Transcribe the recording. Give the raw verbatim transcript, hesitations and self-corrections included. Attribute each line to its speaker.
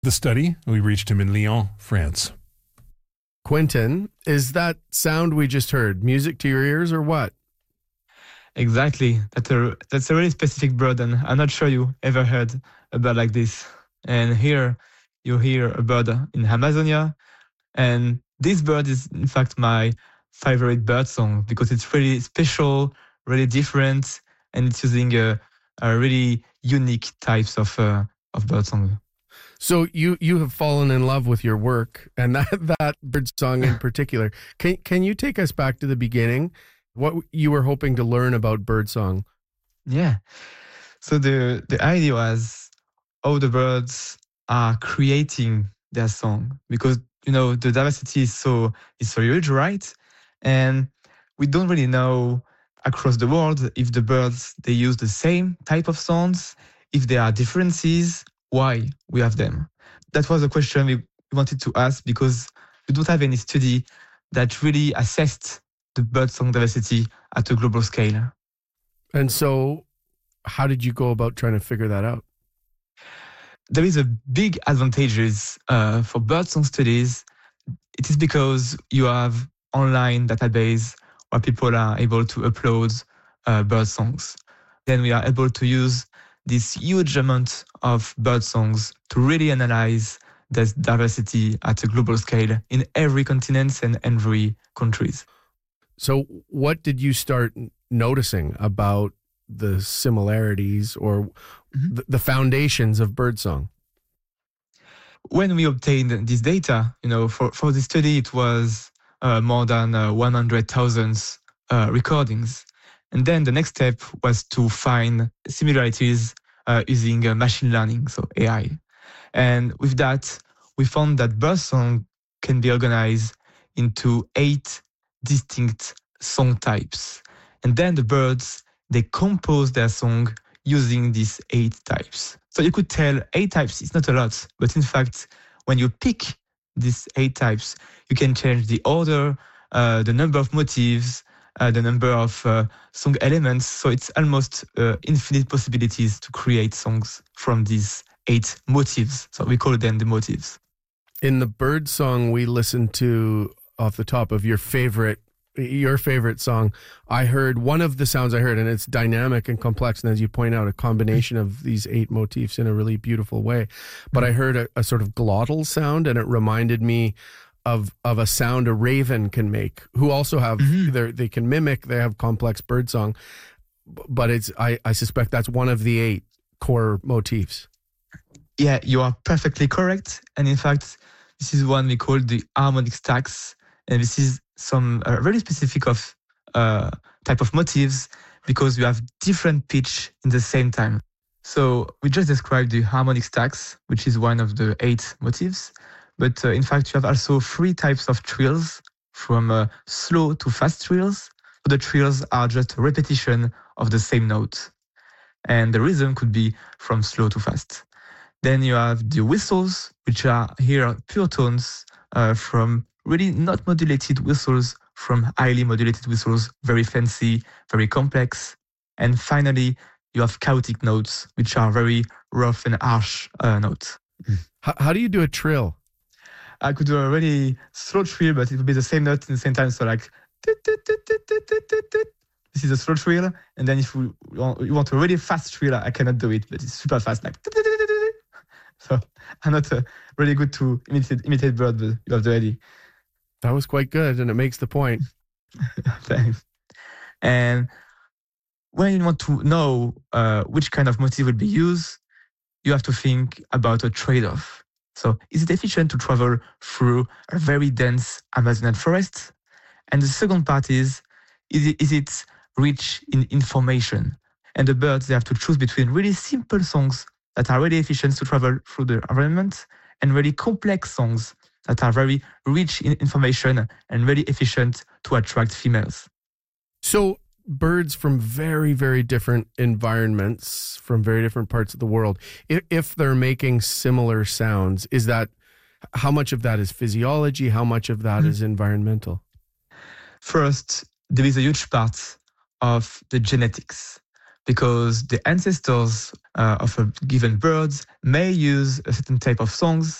Speaker 1: The study, we reached him in Lyon, France.
Speaker 2: Quentin, is that sound we just heard music to your ears or what?
Speaker 3: Exactly. That's a, that's a really specific bird, and I'm not sure you ever heard a bird like this. And here you hear a bird in Amazonia, and this bird is in fact my favorite bird song because it's really special, really different, and it's using a, a really unique types of uh, of bird song.
Speaker 2: So you you have fallen in love with your work and that that bird song in particular. Can can you take us back to the beginning? What you were hoping to learn about birdsong?
Speaker 3: Yeah. So the the idea was how the birds are creating their song, because you know the diversity is so is so huge, right? And we don't really know across the world if the birds they use the same type of sounds, if there are differences, why we have them. That was a question we wanted to ask because we don't have any study that really assessed the birdsong diversity at a global scale.
Speaker 2: And so how did you go about trying to figure that out?
Speaker 3: There is a big advantages uh, for birdsong studies. It is because you have online database where people are able to upload uh, bird songs. Then we are able to use this huge amount of bird songs to really analyze the diversity at a global scale in every continent and every countries.
Speaker 2: So what did you start noticing about the similarities or mm-hmm. the, the foundations of birdsong?
Speaker 3: When we obtained this data, you know, for, for the study, it was uh, more than uh, one hundred thousand uh, recordings. And then the next step was to find similarities uh, using uh, machine learning, so A I. And with that, we found that birdsong can be organized into eight distinct song types. And then the birds, they compose their song using these eight types. So you could tell eight types is not a lot, but in fact, when you pick these eight types, you can change the order, uh, the number of motifs, uh, the number of uh, song elements. So it's almost uh, infinite possibilities to create songs from these eight motifs. So we call them the motifs.
Speaker 2: In the bird song we listened to off the top of your favorite your favorite song, I heard one of the sounds I heard, and it's dynamic and complex, and as you point out, a combination of these eight motifs in a really beautiful way. But I heard a, a sort of glottal sound, and it reminded me of of a sound a raven can make, who also have mm-hmm. they can mimic, they have complex birdsong, but it's I, I suspect that's one of the eight core motifs.
Speaker 3: Yeah, you are perfectly correct. And in fact, this is one we call the harmonic stacks. And this is some uh, very specific of uh, type of motifs because you have different pitch in the same time. So we just described the harmonic stacks, which is one of the eight motifs. But uh, in fact, you have also three types of trills, from uh, slow to fast trills. So the trills are just a repetition of the same note. And the rhythm could be from slow to fast. Then you have the whistles, which are here pure tones uh, from really not modulated whistles from highly modulated whistles, very fancy, very complex. And finally, you have chaotic notes, which are very rough and harsh uh, notes.
Speaker 2: How, how do you do a trill?
Speaker 3: I could do a really slow trill, but it would be the same note in the same time. So like, this is a slow trill. And then if you want, you want a really fast trill, I cannot do it, but it's super fast, like. So I'm not uh, really good to imitate, imitate bird, but you have the idea.
Speaker 2: That was quite good, and it makes the point.
Speaker 3: Thanks. And when you want to know uh, which kind of motif will be used, you have to think about a trade-off. So is it efficient to travel through a very dense Amazonian forest? And the second part is, is it, is it rich in information? And the birds, they have to choose between really simple songs that are really efficient to travel through the environment and really complex songs that are very rich in information and very efficient to attract females.
Speaker 2: So birds from very, very different environments, from very different parts of the world, if, if they're making similar sounds, is that, how much of that is physiology? How much of that mm-hmm. is environmental?
Speaker 3: First, there is a huge part of the genetics. because the ancestors uh, of a given bird may use a certain type of songs